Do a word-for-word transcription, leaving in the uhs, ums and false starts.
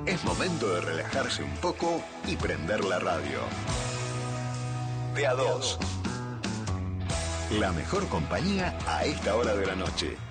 Es momento de relajarse un poco y prender la radio. De a dos. La mejor compañía a esta hora de la noche.